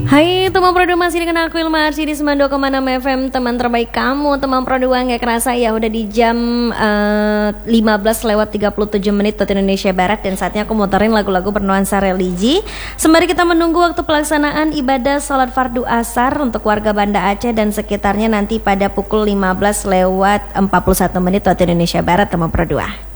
Hai teman Pro 2, masih dengan aku Ilma Arsy di 92,6 FM. Teman terbaik kamu, teman Pro 2. Gak kerasa ya udah di jam 15:37 waktu Indonesia Barat. Dan saatnya aku muterin lagu-lagu bernuansa religi sembari kita menunggu waktu pelaksanaan ibadah sholat fardu asar untuk warga Banda Aceh dan sekitarnya nanti pada pukul 15:41 waktu Indonesia Barat, teman Pro 2.